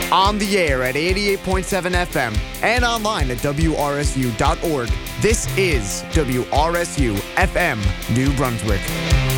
On the air at 88.7 FM and online at WRSU.org. This is WRSU FM New Brunswick.